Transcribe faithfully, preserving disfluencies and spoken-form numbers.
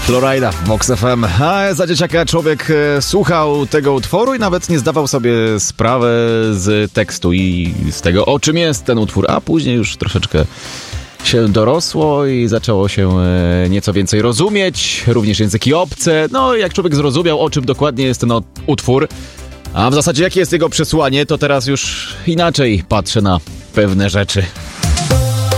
Florida, Vox F M. A za dzieciaka człowiek e, słuchał tego utworu i nawet nie zdawał sobie sprawy z tekstu i z tego, o czym jest ten utwór, a później już troszeczkę się dorosło i zaczęło się e, nieco więcej rozumieć, również języki obce. No jak człowiek zrozumiał, o czym dokładnie jest ten o, utwór, a w zasadzie jakie jest jego przesłanie, to teraz już inaczej patrzę na pewne rzeczy.